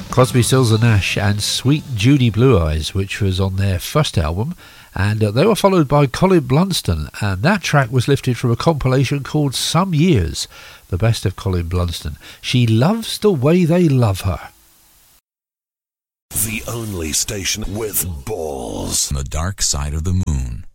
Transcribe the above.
Crosby, Stills and Nash and Sweet Judy Blue Eyes, which was on their first album, and they were followed by Colin Blunston, and that track was lifted from a compilation called Some Years, the best of Colin Blunston. She Loves the Way They Love Her. The only station with balls. On the dark side of the moon.